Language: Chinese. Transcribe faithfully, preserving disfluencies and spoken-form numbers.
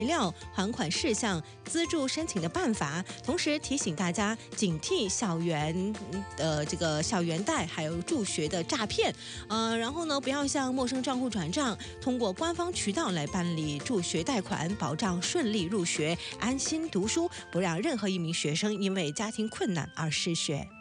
料、还款事项、资助申请的办法，同时提醒大家警惕校园的这个校园贷还有助学的诈骗。呃，然后呢，不要向陌生账户转账，通过官方渠道来办理助学贷款，保障顺利入学，安心读书，不让任何一名学生因为家庭困难而失学。